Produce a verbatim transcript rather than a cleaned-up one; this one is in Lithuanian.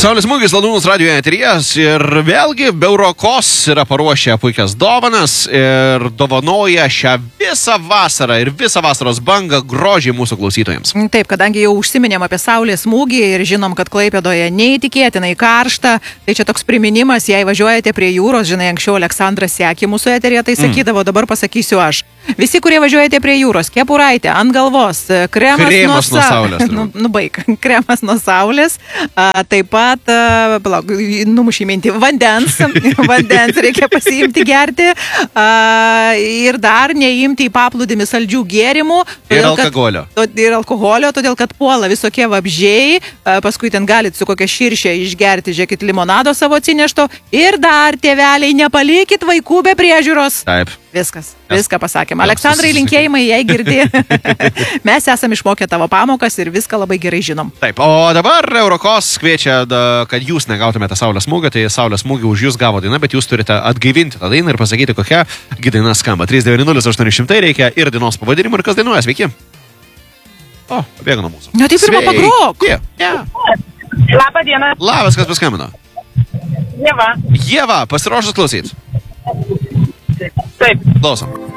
Saulės smūgis Ladūnus radijo eteryje ir vėlgi Beurokos yra paruošę puikias dovanas ir dovanoja šią visą vasarą ir visą vasaros bangą grožį mūsų klausytojams. Taip, kadangi jau užsiminėm apie Saulės smūgį ir žinom, kad Klaipėdoje neįtikėtinai karšta, tai čia toks priminimas, jei važiuojate prie jūros, žinai, anksčiau Aleksandras sekė mūsų eteryje, tai sakydavo, dabar pasakysiu aš. Visi, kurie važiuojate prie jūros, kepuraitė ant galvos, kremas, kremas nuo, nuo saulės. nu, nu, baig, kremas nuo saulės, a, taip pat Uh, palauk, numušį mintį, vandens, vandens reikia pasiimti gerti uh, ir dar neimti į paplūdimį saldžių gėrimų. Ir alkoholio. Kad, ir alkoholio, todėl kad puola visokie vabžiai, uh, paskui ten galit su kokia širšė išgerti, žiūrėkit, limonado savo atsinešto ir dar, tėveliai, nepalikit vaikų be priežiūros. Taip. Viskas, viską pasakėm. Aleksandrai, linkėjimai, jei girdi. Mes esam išmokę tavo pamokas ir viską labai gerai žinom. Taip, o dabar Eurokos kviečia, da, kad jūs negautumėte Saulės smūgį, tai Saulės smūgį už jūs gavo daina, bet jūs turite atgaivinti tą dainą ir pasakyti, kokia daina skamba. trys devyni nulis aštuoni šimtai reikia ir dainos pavadinimų ir kas dainuoja, sveiki. O, pabėgo nuo mūsų. Na, tai pirmą pagrok. Yeah. Yeah. Labą dieną. Labas, kas paskambino? Ieva. Ieva, pasiruošus klausyti. Taip. Klausom.